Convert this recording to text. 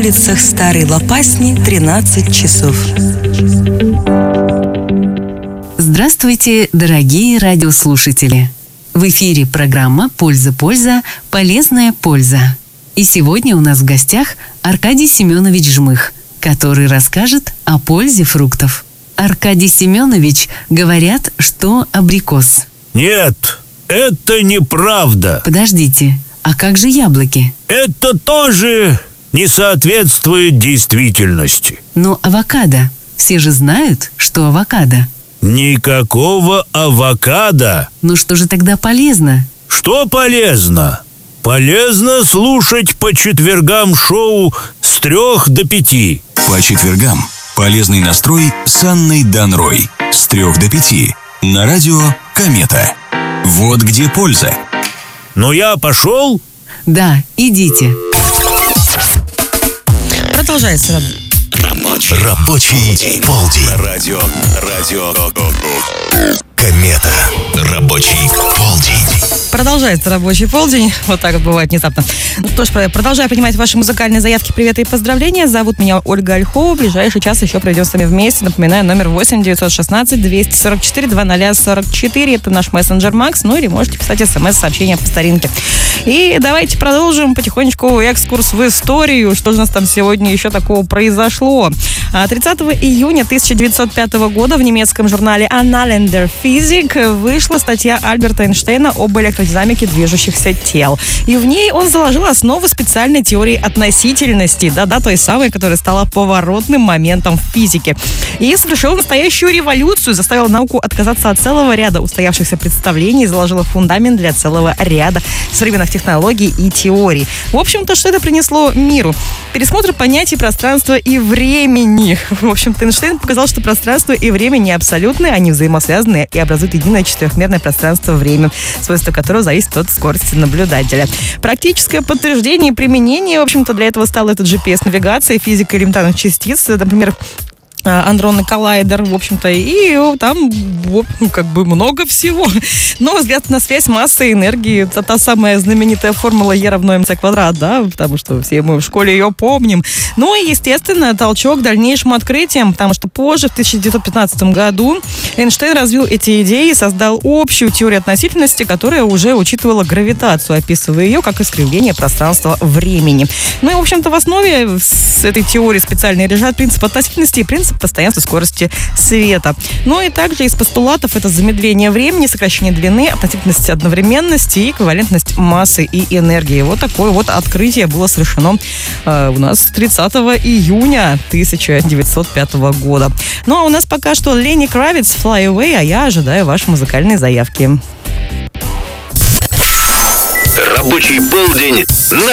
улицах Старой Лопасни 13 часов. Здравствуйте, дорогие радиослушатели! В эфире программа «Польза-польза. Полезная польза». И сегодня у нас в гостях Аркадий Семенович Жмых, который расскажет о пользе фруктов. Аркадий Семенович, говорят, что абрикос. Нет, это неправда. Подождите, а как же яблоки? Это тоже не соответствует действительности. Но авокадо. Все же знают, что авокадо. Никакого авокадо. Ну что же тогда полезно? Что полезно? Полезно слушать по четвергам шоу с 3 до 5. По четвергам полезный настрой с Анной Данрой с 3 до 5 на радио «Комета». Вот где польза. Ну я пошел? Да, идите. Продолжается Рабочий полдень. Радио «Комета». Рабочий полдень. Продолжается рабочий полдень. Вот так вот бывает внезапно. Ну что ж, продолжаю принимать ваши музыкальные заявки, приветы и поздравления. Зовут меня Ольга Ольхова. В ближайший час еще проведем с вами вместе. Напоминаю, номер 8-916-244-0044. Это наш мессенджер Макс. Ну или можете писать смс-сообщения по старинке. И давайте продолжим потихонечку экскурс в историю. Что же у нас там сегодня еще такого произошло? 30 июня 1905 года в немецком журнале Annaländer Physik вышла статья Альберта Эйнштейна об электродинамике движущихся тел. И в ней он заложил основы специальной теории относительности, да-да, той самой, которая стала поворотным моментом в физике. И совершил настоящую революцию, заставил науку отказаться от целого ряда устоявшихся представлений и заложила фундамент для целого ряда современных технологий и теорий. В общем-то, что это принесло миру? Пересмотр понятий пространства и времени. В общем-то, Эйнштейн показал, что пространство и время не абсолютны, они взаимосвязаны и образуют единое четырехмерное пространство-время, свойства которого зависит от скорости наблюдателя. Практическое подтверждение и применение, в общем-то, для этого стала эта GPS-навигация, физика элементарных частиц, например, андронный коллайдер, в общем-то, и там как бы много всего. Но взгляд на связь массы и энергии, это та самая знаменитая формула E равно mc квадрат, да, потому что все мы в школе ее помним. Ну и, естественно, толчок к дальнейшим открытиям, потому что позже, в 1915 году, Эйнштейн развил эти идеи и создал общую теорию относительности, которая уже учитывала гравитацию, описывая ее как искривление пространства-времени. Ну и, в общем-то, в основе этой теории специально лежат принцип относительности и принцип постоянства скорости света. Ну и также из постулатов это замедление времени, сокращение длины, относительность одновременности и эквивалентность массы и энергии. Вот такое вот открытие было совершено у нас 30 июня 1905 года. Ну а у нас пока что Ленни Кравиц «Fly Away», а я ожидаю ваши музыкальные заявки. Рабочий полдень на